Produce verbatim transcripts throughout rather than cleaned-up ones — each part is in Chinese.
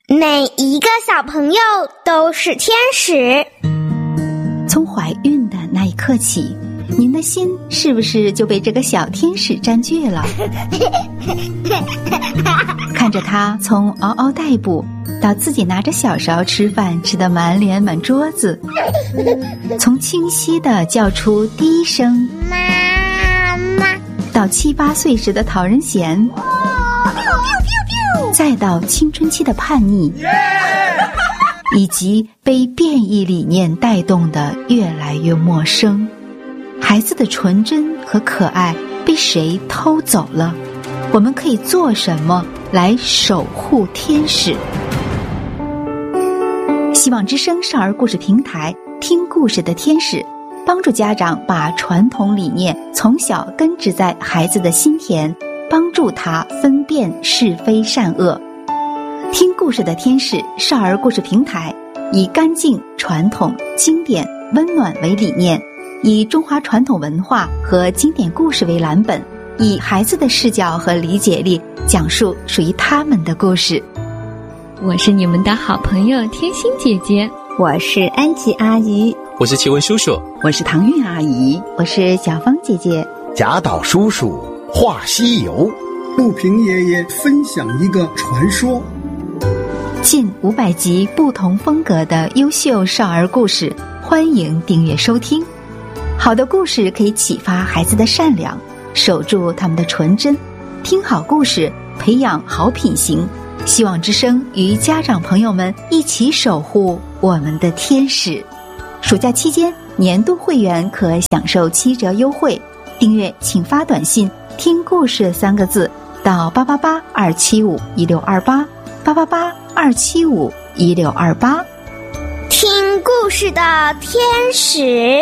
每一个小朋友都是天使。 从怀孕的那一刻起，您的心是不是就被这个小天使占据了？看着他从嗷嗷待哺到自己拿着小勺吃饭吃得满脸满桌子，从清晰地叫出第一声妈妈， 到七八岁时的讨人嫌，再到青春期的叛逆，以及被变异理念带动的越来越陌生。孩子的纯真和可爱被谁偷走了？我们可以做什么来守护天使？希望之声少儿故事平台，听故事的天使，帮助家长把传统理念从小根植在孩子的心田，帮助他分辨是非善恶。听故事的天使少儿故事平台，以干净、传统、经典、温暖为理念，以中华传统文化和经典故事为蓝本，以孩子的视角和理解力讲述属于他们的故事。 我是你们的好朋友天心姐姐， 我是安吉阿姨， 我是奇文叔叔， 我是唐韵阿姨， 我是小芳姐姐。 贾岛叔叔话西游， 陆平爷爷分享一个传说。 近五百集不同风格的优秀少儿故事，欢迎订阅收听。好的故事可以启发孩子的善良，守住他们的纯真，听好故事，培养好品行。希望之声与家长朋友们一起守护我们的天使。暑假期间，年度会员可享受七折优惠。订阅请发短信听故事三个字到八八八二七五一六二八八八八二七五一六二八。 听故事的天使，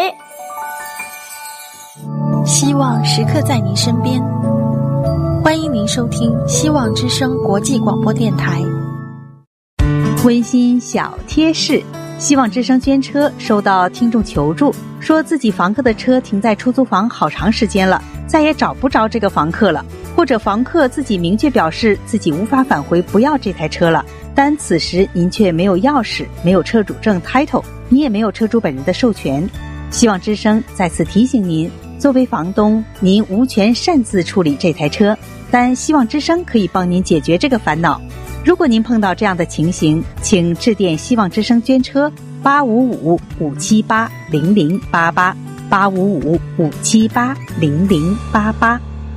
希望时刻在您身边。欢迎您收听希望之声国际广播电台。 温馨小贴士：希望之声捐车收到听众求助，说自己房客的车停在出租房好长时间了，再也找不着这个房客了，或者房客自己明确表示自己无法返回不要这台车了，但此时您却没有钥匙，没有车主证 title， 你也没有车主本人的授权。希望之声再次提醒您，作为房东，您无权擅自处理这台车，但希望之声可以帮您解决这个烦恼。如果您碰到这样的情形，请致电希望之声捐车八五五五七八零零八八八五五五七八零零八八。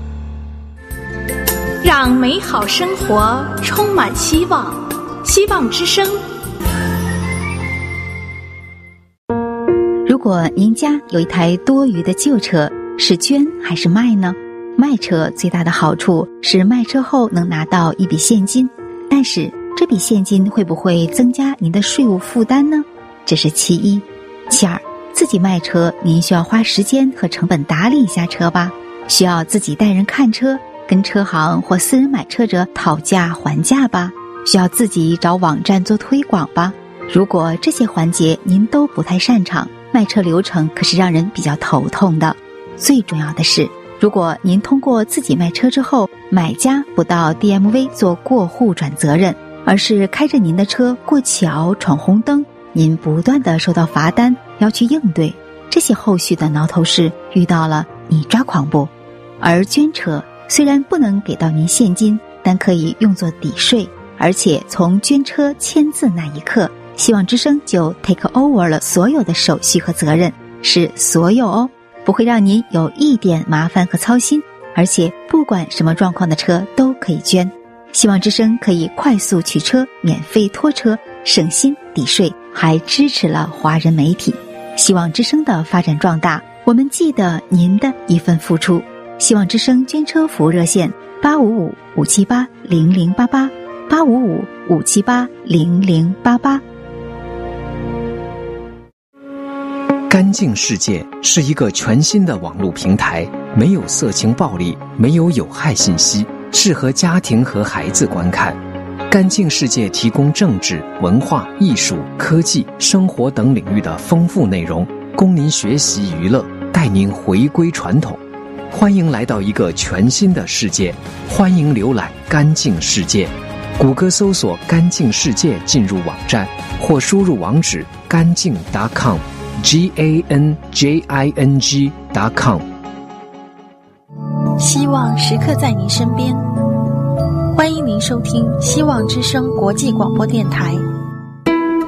让美好生活充满希望，希望之声。 如果您家有一台多余的旧车，是捐还是卖呢？卖车最大的好处是卖车后能拿到一笔现金，但是这笔现金会不会增加您的税务负担呢？这是其一。其二，自己卖车您需要花时间和成本打理一下车吧，需要自己带人看车，跟车行或私人买车者讨价还价吧，需要自己找网站做推广吧。如果这些环节您都不太擅长，卖车流程可是让人比较头痛的。最重要的是，如果您通过自己卖车之后，买家不到 D M V 做过户转责任，而是开着您的车过桥闯红灯，您不断地收到罚单要去应对，这些后续的挠头事遇到了你抓狂不？而捐车虽然不能给到您现金，但可以用作抵税，而且从捐车签字那一刻，希望之声就 take over 了所有的手续和责任，是所有哦，不会让您有一点麻烦和操心，而且不管什么状况的车都可以捐。希望之声可以快速取车，免费拖车，省心抵税，还支持了华人媒体。希望之声的发展壮大，我们记得您的一份付出。希望之声捐车服务热线八五五五七八零零八八八五五五七八零零八八。 干净世界是一个全新的网络平台，没有色情暴力，没有有害信息，适合家庭和孩子观看。干净世界提供政治、文化、艺术、科技、生活等领域的丰富内容，供您学习娱乐，带您回归传统。欢迎来到一个全新的世界，欢迎浏览干净世界。 谷歌搜索干净世界进入网站，或输入网址干净 .com G A N J I N G .com。 希望时刻在您身边，欢迎您收听希望之声国际广播电台